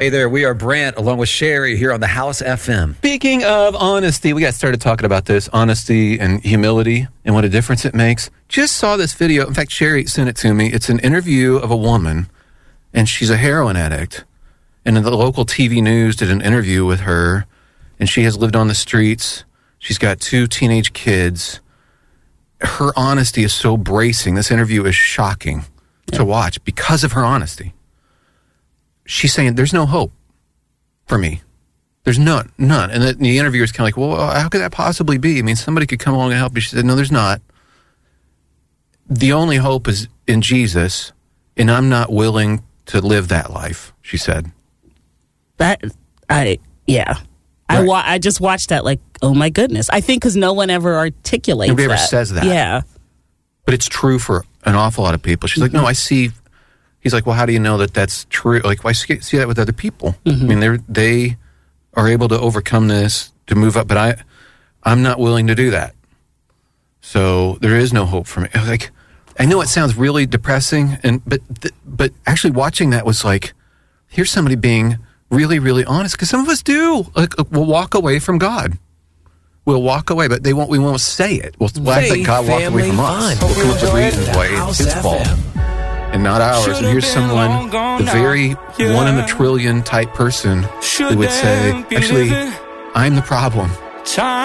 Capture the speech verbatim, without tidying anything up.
Hey there, we are Brant along with Sherry here on the House F M. Speaking of honesty, we got started talking about this, honesty and humility and what a difference it makes. Just saw this video. In fact, Sherry sent it to me. It's an interview of a woman, and she's a heroin addict. And the local T V news did an interview with her, and she has lived on the streets. She's got two teenage kids. Her honesty is so bracing. This interview is shocking yeah. to watch because of her honesty. She's saying, there's no hope for me. There's none, none. And the, the interviewer's kind of like, well, how could that possibly be? I mean, somebody could come along and help you. She said, no, there's not. The only hope is in Jesus, and I'm not willing to live that life, she said. That, I, yeah. Right. I, wa- I just watched that like, oh my goodness. I think because no one ever articulates Nobody that. ever says that. Yeah. But it's true for an awful lot of people. She's mm-hmm. like, no, I see... He's like, well, how do you know that that's true? Like, well, I see, see that with other people. Mm-hmm. I mean, they they are able to overcome this, to move up, but I, I'm not willing to do that. So there is no hope for me. I was like, I know it sounds really depressing, and but th- but actually watching that was like, here's somebody being really, really honest, because some of us do. Like, we'll walk away from God. We'll walk away, but they won't. We won't say it. We'll, we'll act like God walked away from us. We'll come up with reasons why it's his fault. And not ours. And here's someone, the very one in a trillion type person who would say, actually, I'm the problem.